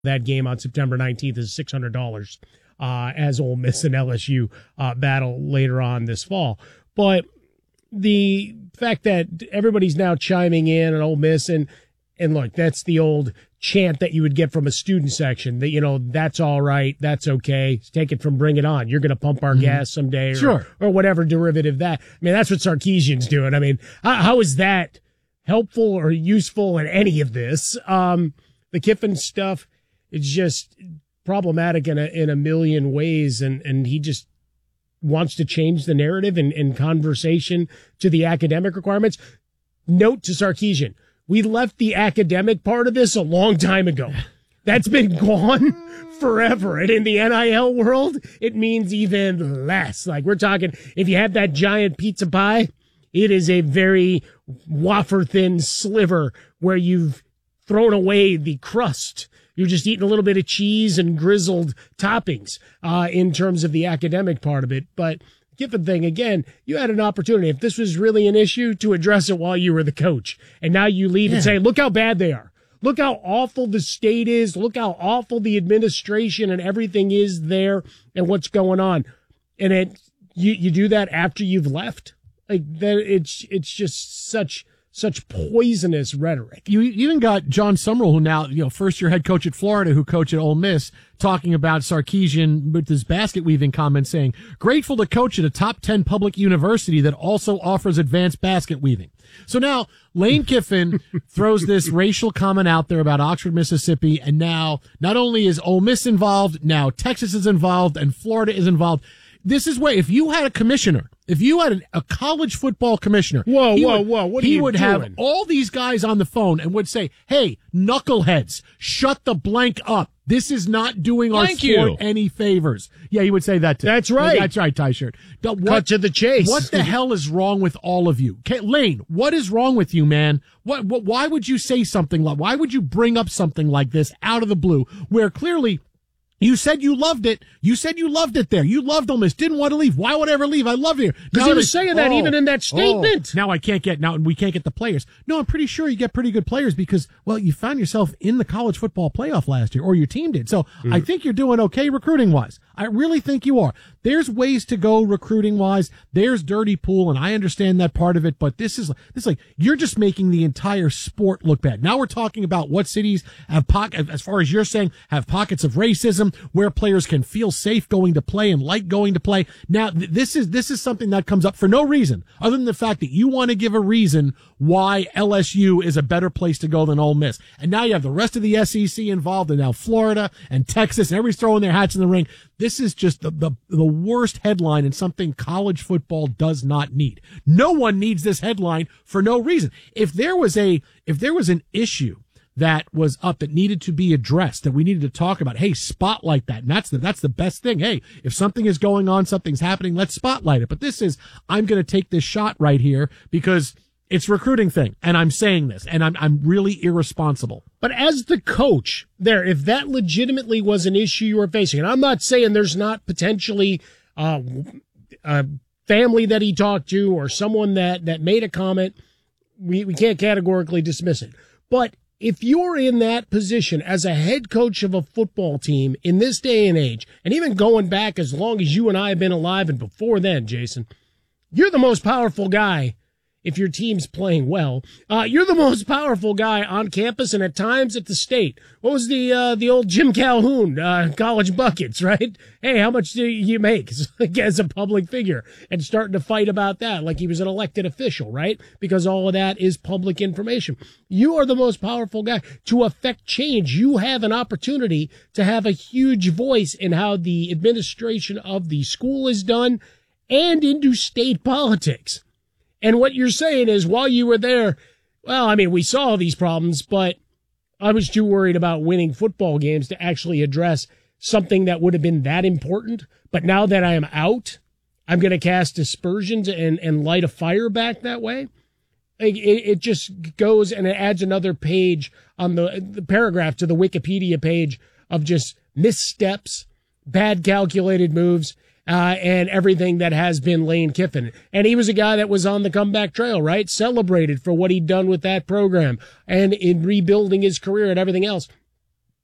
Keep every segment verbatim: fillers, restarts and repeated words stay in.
that game on September nineteenth is six hundred dollars uh, as Ole Miss and L S U uh, battle later on this fall. But the fact that everybody's now chiming in on Ole Miss, and, and look, that's the old chant that you would get from a student section that, you know, that's all right, that's okay, take it from Bring It On, you're going to pump our mm-hmm. gas someday, or, sure. or whatever derivative that. I mean, that's what Sarkisian's doing. I mean, how, how is that helpful or useful in any of this? Um, the Kiffin stuff, it's just problematic in a in a million ways, and, and he just wants to change the narrative and, and conversation to the academic requirements. Note to Sarkisian, we left the academic part of this a long time ago. That's been gone forever. And in the N I L world, it means even less. Like, we're talking, if you have that giant pizza pie, it is a very wafer-thin sliver where you've thrown away the crust. You're just eating a little bit of cheese and grizzled toppings uh, in terms of the academic part of it. But Kiffin thing, again, you had an opportunity, if this was really an issue, to address it while you were the coach. And now you leave yeah. and say, look how bad they are. Look how awful the state is. Look how awful the administration and everything is there and what's going on. And it, you, you do that after you've left? Like, that, it's, it's just such... Such poisonous rhetoric. You, you even got John Summerall, who now, you know, first-year head coach at Florida, who coached at Ole Miss, talking about Sarkisian with his basket weaving comment, saying, grateful to coach at a top ten public university that also offers advanced basket weaving. So now Lane Kiffin throws this racial comment out there about Oxford, Mississippi, and now not only is Ole Miss involved, now Texas is involved, and Florida is involved. This is where, if you had a commissioner, if you had a college football commissioner, whoa, whoa, would, whoa, what are he you would doing? have all these guys on the phone and would say, hey, knuckleheads, shut the blank up. This is not doing our Thank sport you. any favors. Yeah, he would say that too. That's right. That's right, Ty Shirt. What, Cut to the chase. What the hell is wrong with all of you? Okay, Lane, what is wrong with you, man? What, what, why would you say something like, why would you bring up something like this out of the blue where clearly you said you loved it. You said you loved it there. You loved Ole Miss. Didn't want to leave. Why would I ever leave? I love it here. Because he was saying that oh, even in that statement. Oh, now I can't get, now we can't get the players. No, I'm pretty sure you get pretty good players because, well, you found yourself in the college football playoff last year, or your team did. So mm. I think you're doing okay recruiting wise. I really think you are. There's ways to go recruiting wise. There's dirty pool, and I understand that part of it, but this is, this is like, you're just making the entire sport look bad. Now we're talking about what cities have pockets, as far as you're saying, have pockets of racism, where players can feel safe going to play and like going to play. Now, th- this is, this is something that comes up for no reason other than the fact that you want to give a reason why L S U is a better place to go than Ole Miss. And now you have the rest of the S E C involved, and now Florida and Texas, and everybody's throwing their hats in the ring. This is just the, the, the worst headline and something college football does not need. No one needs this headline for no reason. If there was a, if there was an issue that was up that needed to be addressed, that we needed to talk about, hey, spotlight that. And that's the, that's the best thing. Hey, if something is going on, something's happening, let's spotlight it. But this is, I'm going to take this shot right here because it's a recruiting thing. And I'm saying this, and I'm, I'm really irresponsible. But as the coach there, if that legitimately was an issue you were facing, and I'm not saying there's not potentially uh, a family that he talked to or someone that, that made a comment, we, we can't categorically dismiss it. But if you're in that position as a head coach of a football team in this day and age, and even going back as long as you and I have been alive and before then, Jason, you're the most powerful guy. If your team's playing well, uh, you're the most powerful guy on campus and at times at the state. What was the, uh, the old Jim Calhoun, uh, college buckets, right? Hey, how much do you make as a public figure? And starting to fight about that like he was an elected official, right? Because all of that is public information. You are the most powerful guy. To affect change, you have an opportunity to have a huge voice in how the administration of the school is done and into state politics. And what you're saying is, while you were there, well, I mean, we saw these problems, but I was too worried about winning football games to actually address something that would have been that important. But now that I am out, I'm going to cast aspersions and, and light a fire back that way. It, it just goes and it adds another page on the, the paragraph to the Wikipedia page of just missteps, bad calculated moves, Uh, and everything that has been Lane Kiffin. And he was a guy that was on the comeback trail, right? Celebrated for what he'd done with that program and in rebuilding his career and everything else.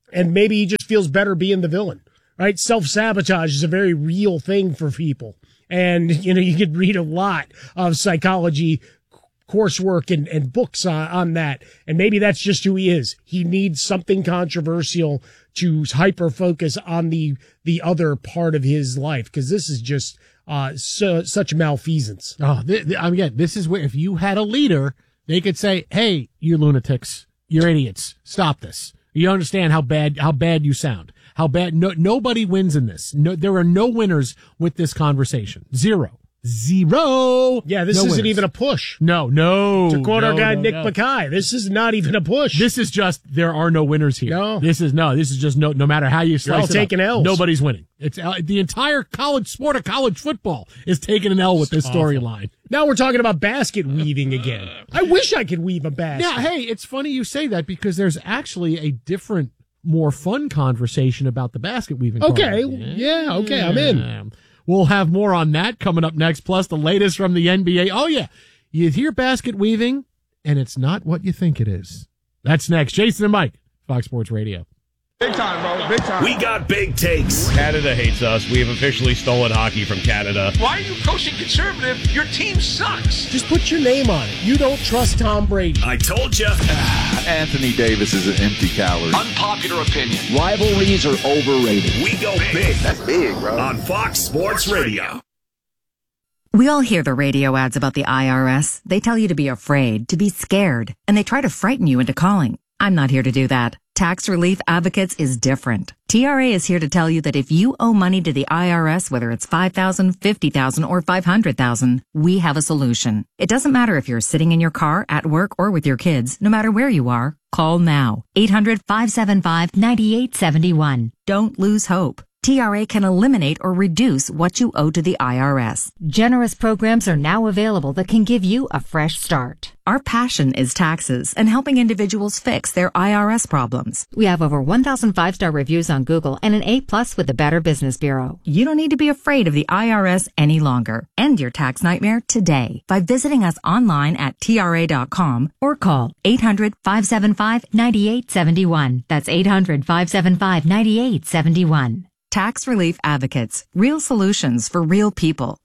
And maybe he just feels better being the villain, right? Self-sabotage is a very real thing for people. And, you know, you could read a lot of psychology coursework and, and books on, on that. And maybe that's just who he is. He needs something controversial to hyper-focus on the the other part of his life, because this is just uh, so, such malfeasance. Oh, th- th- I mean, again, this is where if you had a leader, they could say, hey, you lunatics, you're idiots, stop this. You understand how bad how bad you sound. How bad no nobody wins in this. No, there are no winners with this conversation. Zero. Zero. Yeah, this no isn't winners. even a push. No, no. To quote no, our guy no, Nick no. Mackay, this is not even a push. This is just there are no winners here. No. This is no. This is just no. No matter how you slice all it taking up, L's. nobody's winning. It's uh, the entire college sport of college football is taking an L with this storyline. Now we're talking about basket weaving again. I wish I could weave a basket. Yeah. Hey, it's funny you say that because there's actually a different, more fun conversation about the basket weaving. Okay. part. Yeah. Okay. I'm in. We'll have more on that coming up next, plus the latest from the N B A. Oh, yeah. You hear basket weaving, and it's not what you think it is. That's next. Jason and Mike, Fox Sports Radio. Big time, bro. Big time. We got big takes. Canada hates us. We have officially stolen hockey from Canada. Why are you coaching conservative? Your team sucks. Just put your name on it. You don't trust Tom Brady. I told you. Anthony Davis is an empty calorie. Unpopular opinion. Rivalries are overrated. We go big. That's big, bro. On Fox Sports Radio. We all hear the radio ads about the I R S. They tell you to be afraid, to be scared, and they try to frighten you into calling. I'm not here to do that. Tax Relief Advocates is different. T R A is here to tell you that if you owe money to the I R S, whether it's five thousand dollars, fifty thousand dollars, or five hundred thousand dollars, we have a solution. It doesn't matter if you're sitting in your car, at work, or with your kids. No matter where you are, call now. eight hundred, five seven five, nine eight seven one. Don't lose hope. T R A can eliminate or reduce what you owe to the I R S. Generous programs are now available that can give you a fresh start. Our passion is taxes and helping individuals fix their I R S problems. We have over one thousand five-star reviews on Google and an A plus with the Better Business Bureau. You don't need to be afraid of the I R S any longer. End your tax nightmare today by visiting us online at T R A dot com or call eight hundred, five seven five, nine eight seven one. That's eight hundred, five seven five, nine eight seven one. Tax Relief Advocates. Real solutions for real people.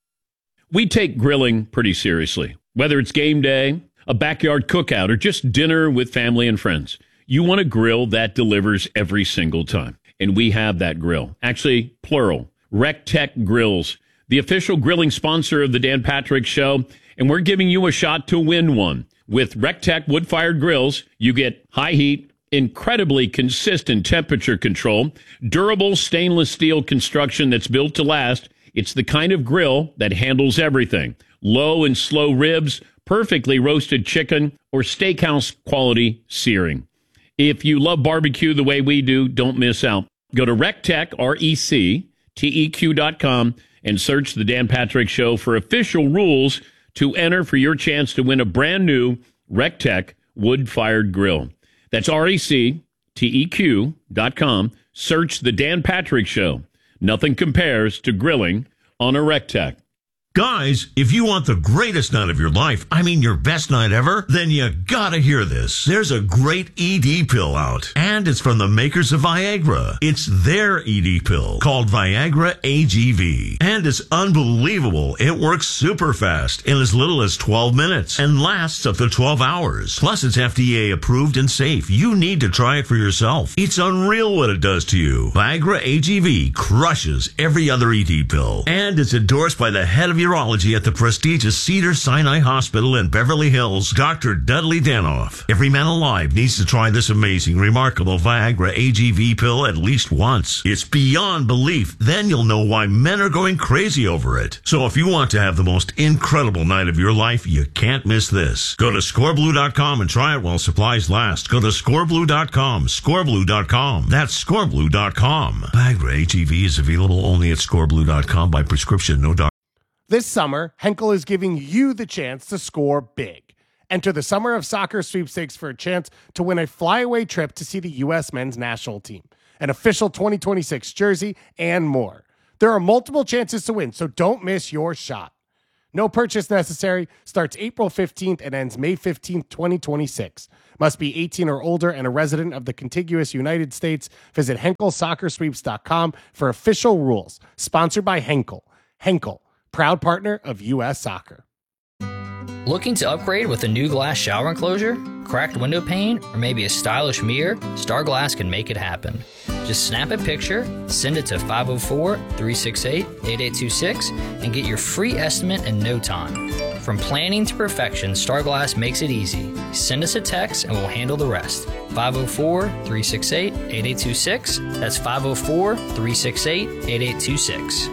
We take grilling pretty seriously. Whether it's game day, a backyard cookout, or just dinner with family and friends, you want a grill that delivers every single time. And we have that grill. Actually, plural. RecTech Grills, the official grilling sponsor of the Dan Patrick Show. And we're giving you a shot to win one. With RecTech wood-fired grills, you get high heat, incredibly consistent temperature control, durable stainless steel construction that's built to last. It's the kind of grill that handles everything. Low and slow ribs, perfectly roasted chicken, or steakhouse quality searing. If you love barbecue the way we do, don't miss out. Go to RecTech, R E C T E Q dot com, and search the Dan Patrick Show for official rules to enter for your chance to win a brand new RecTech wood-fired grill. That's R E C T E Q dot com. Search the Dan Patrick Show. Nothing compares to grilling on a RecTech. Guys, if you want the greatest night of your life, I mean your best night ever, then you gotta hear this. There's a great E D pill out, and it's from the makers of Viagra. It's their E D pill called Viagra A G V, and it's unbelievable. It works super fast in as little as twelve minutes and lasts up to twelve hours. Plus, it's F D A approved and safe. You need to try it for yourself. It's unreal what it does to you. Viagra A G V crushes every other E D pill, and it's endorsed by the head of your urology at the prestigious Cedars-Sinai Hospital in Beverly Hills, Doctor Dudley Danoff. Every man alive needs to try this amazing, remarkable Viagra A G V pill at least once. It's beyond belief. Then you'll know why men are going crazy over it. So if you want to have the most incredible night of your life, you can't miss this. Go to score blue dot com and try it while supplies last. Go to score blue dot com, score blue dot com. That's score blue dot com. Viagra A G V is available only at score blue dot com by prescription, no doctor. This summer, Henkel is giving you the chance to score big. Enter the Summer of Soccer sweepstakes for a chance to win a flyaway trip to see the U S men's national team, an official twenty twenty-six jersey, and more. There are multiple chances to win, so don't miss your shot. No purchase necessary. Starts April fifteenth and ends May fifteenth, twenty twenty-six. Must be eighteen or older and a resident of the contiguous United States. Visit Henkel Soccer Sweeps dot com for official rules. Sponsored by Henkel. Henkel, proud partner of U S Soccer. Looking to upgrade with a new glass shower enclosure, cracked window pane, or maybe a stylish mirror? Star Glass can make it happen. Just snap a picture, send it to five oh four, three six eight, eight eight two six, and get your free estimate in no time. From planning to perfection, Star Glass makes it easy. Send us a text and we'll handle the rest. five oh four, three six eight, eight eight two six. That's five oh four, three six eight, eight eight two six.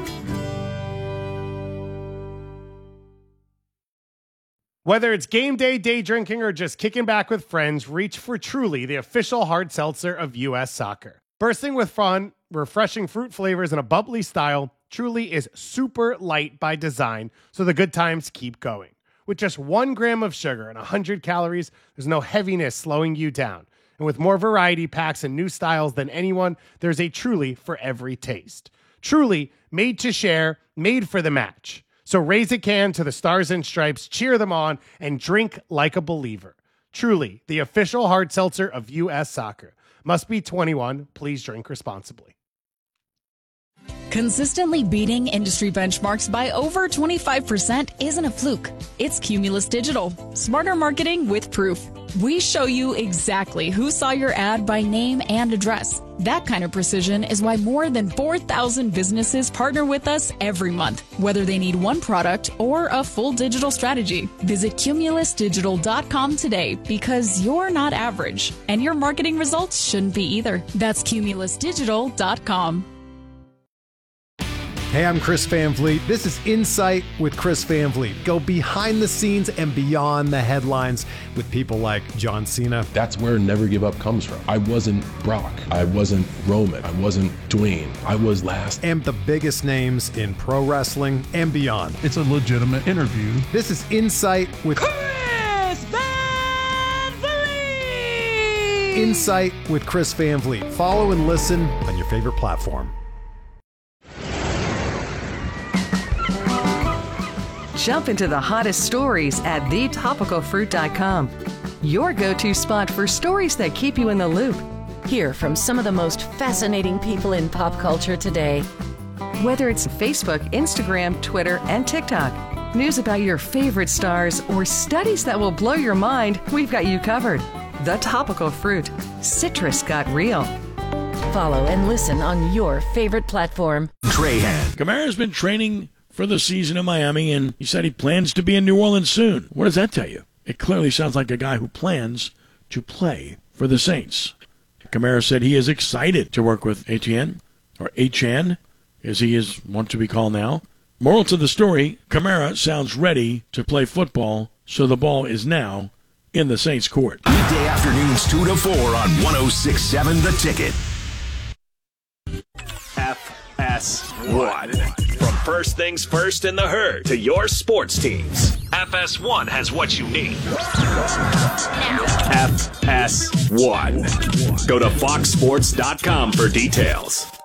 Whether it's game day, day drinking, or just kicking back with friends, reach for Truly, the official hard seltzer of U S Soccer. Bursting with fun, refreshing fruit flavors, and a bubbly style, Truly is super light by design, so the good times keep going. With just one gram of sugar and one hundred calories, there's no heaviness slowing you down. And with more variety packs and new styles than anyone, there's a Truly for every taste. Truly, made to share, made for the match. So raise a can to the Stars and Stripes, cheer them on, and drink like a believer. Truly, the official hard seltzer of U S Soccer. Must be twenty-one. Please drink responsibly. Consistently beating industry benchmarks by over twenty-five percent isn't a fluke. It's Cumulus Digital. Smarter marketing with proof. We show you exactly who saw your ad by name and address. That kind of precision is why more than four thousand businesses partner with us every month, whether they need one product or a full digital strategy. Visit Cumulus Digital dot com today because you're not average, and your marketing results shouldn't be either. That's Cumulus Digital dot com. Hey, I'm Chris Van Vliet. This is Insight with Chris Van Vliet. Go behind the scenes and beyond the headlines with people like John Cena. That's where Never Give Up comes from. I wasn't Brock. I wasn't Roman. I wasn't Dwayne. I was last. And the biggest names in pro wrestling and beyond. It's a legitimate interview. This is Insight with Chris Van Vliet. Insight with Chris Van Vliet. Follow and listen on your favorite platform. Jump into the hottest stories at the topical fruit dot com. Your go-to spot for stories that keep you in the loop. Hear from some of the most fascinating people in pop culture today. Whether it's Facebook, Instagram, Twitter, and TikTok, news about your favorite stars, or studies that will blow your mind, we've got you covered. The Topical Fruit. Citrus got real. Follow and listen on your favorite platform. Trahan. Kamara's been training for the season in Miami, and he said he plans to be in New Orleans soon. What does that tell you? It clearly sounds like a guy who plans to play for the Saints. Kamara said he is excited to work with Etienne, or Achane, as he is wont to be called now. Moral to the story, Kamara sounds ready to play football, so the ball is now in the Saints' court. Weekday afternoons two to four on one oh six point seven The Ticket. F S one. From first things first in the herd to your sports teams, F S one has what you need. F S one. Go to fox sports dot com for details.